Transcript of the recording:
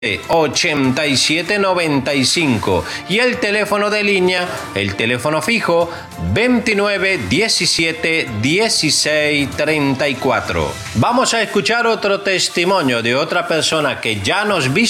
8795 y el teléfono de línea, el teléfono fijo 29 17 16 34. Vamos a escuchar otro testimonio de otra persona que ya nos visitó